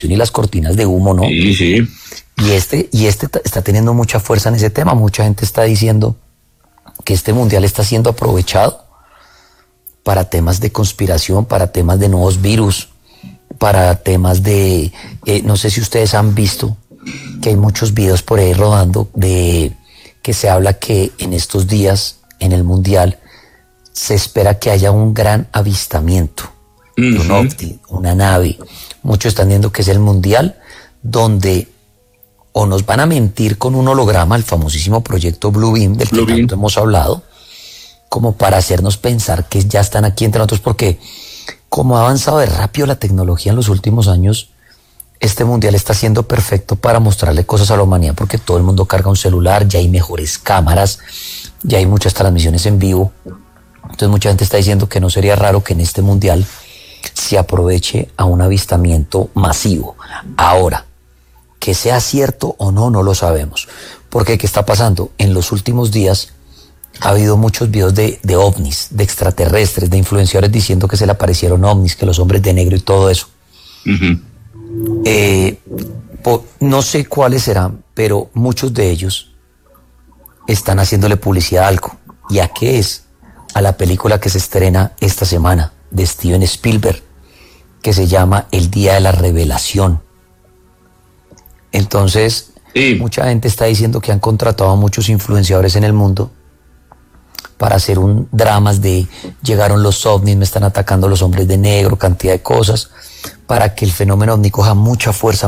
y las cortinas de humo, ¿no? Sí, sí. Y este está teniendo mucha fuerza en ese tema. Mucha gente está diciendo que este mundial está siendo aprovechado para temas de conspiración, para temas de nuevos virus, para temas de... no sé si ustedes han visto que hay muchos videos por ahí rodando de que se habla que en estos días, en el mundial, se espera que haya un gran avistamiento de un ovni, una nave. Muchos están viendo que es el mundial donde o nos van a mentir con un holograma, el famosísimo proyecto Blue Beam, del que tanto hemos hablado, como para hacernos pensar que ya están aquí entre nosotros, porque como ha avanzado de rápido la tecnología en los últimos años, este mundial está siendo perfecto para mostrarle cosas a la humanidad, porque todo el mundo carga un celular, ya hay mejores cámaras, ya hay muchas transmisiones en vivo. Entonces mucha gente está diciendo que no sería raro que en este mundial se aproveche a un avistamiento masivo. Ahora, que sea cierto o no, no lo sabemos. Porque ¿qué está pasando? En los últimos días ha habido muchos videos de ovnis, de extraterrestres, de influenciadores diciendo que se le aparecieron ovnis, que los hombres de negro y todo eso. No sé cuáles serán, pero muchos de ellos están haciéndole publicidad a algo. ¿Y a qué es? A la película que se estrena esta semana de Steven Spielberg, que se llama El Día de la Revelación. Entonces, mucha gente está diciendo que han contratado a muchos influenciadores en el mundo para hacer un dramas de llegaron los ovnis, me están atacando los hombres de negro, cantidad de cosas, para que el fenómeno ovni coja mucha fuerza,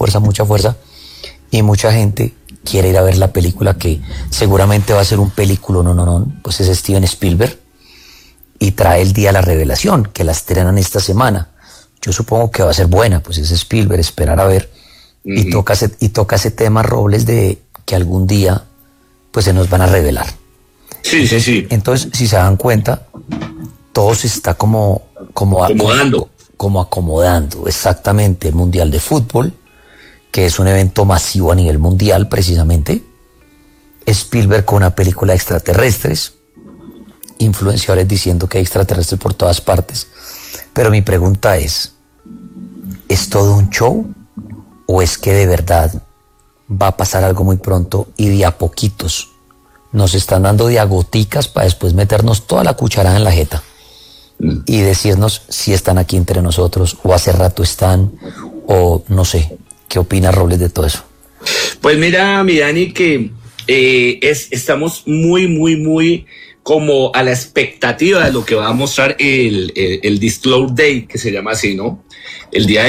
y mucha gente quiere ir a ver la película, que seguramente va a ser un película, pues es Steven Spielberg, y trae El Día de la Revelación, que la estrenan esta semana. Yo supongo que va a ser buena, pues es Spielberg, esperar a ver. Y toca ese tema, Robles, de que algún día pues se nos van a revelar. Sí. Entonces, si se dan cuenta, todo se está como acomodando. Exactamente. El Mundial de Fútbol, que es un evento masivo a nivel mundial, precisamente. Spielberg con una película de extraterrestres. Influenciadores diciendo que hay extraterrestres por todas partes. Pero mi pregunta ¿es todo un show? ¿O es que de verdad va a pasar algo muy pronto y de a poquitos nos están dando de a goticas para después meternos toda la cucharada en la jeta y decirnos si están aquí entre nosotros o hace rato están, o no sé? ¿Qué opina Robles de todo eso? Pues mira, mi Dani, que estamos muy como a la expectativa de lo que va a mostrar el Disclosure Day, que se llama así, ¿no? El día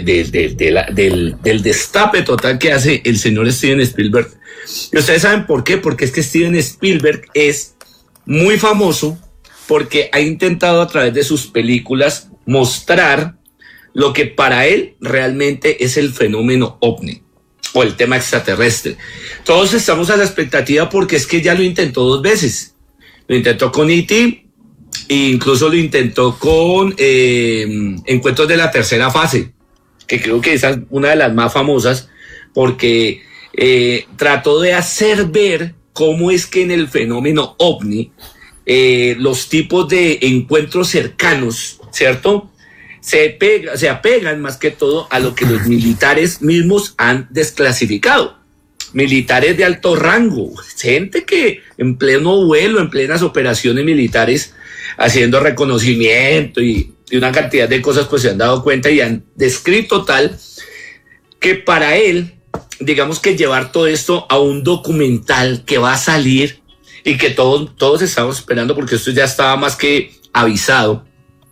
del destape total que hace el señor Steven Spielberg. Y ustedes saben por qué, porque es que Steven Spielberg es muy famoso porque ha intentado a través de sus películas mostrar lo que para él realmente es el fenómeno ovni o el tema extraterrestre. Todos estamos a la expectativa porque es que ya lo intentó 2 veces. Lo intentó con E.T., e incluso lo intentó con Encuentros de la Tercera Fase, que creo que esa es una de las más famosas, porque trató de hacer ver cómo es que en el fenómeno ovni los tipos de encuentros cercanos, ¿cierto?, se apegan más que todo a lo que los militares mismos han desclasificado. Militares de alto rango, gente que en pleno vuelo, en plenas operaciones militares, haciendo reconocimiento y una cantidad de cosas, pues se han dado cuenta y han descrito tal que para él, digamos que llevar todo esto a un documental que va a salir y que todos estamos esperando, porque esto ya estaba más que avisado,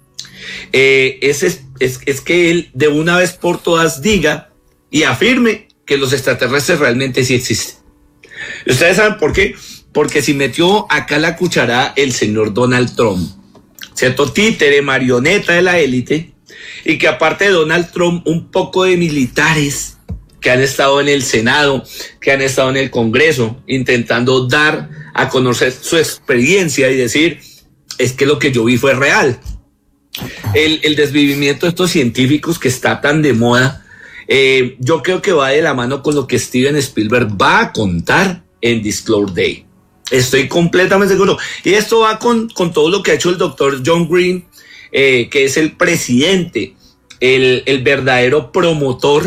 es que él de una vez por todas diga y afirme que los extraterrestres realmente sí existen. ¿Ustedes saben por qué? Porque si metió acá la cucharada el señor Donald Trump, cierto títere, marioneta de la élite, y que aparte de Donald Trump, un poco de militares que han estado en el Senado, que han estado en el Congreso, intentando dar a conocer su experiencia y decir, es que lo que yo vi fue real. El desvivimiento de estos científicos que está tan de moda, yo creo que va de la mano con lo que Steven Spielberg va a contar en Disclosure Day. Estoy completamente seguro. Y esto va con todo lo que ha hecho el doctor John Green, que es el presidente el verdadero promotor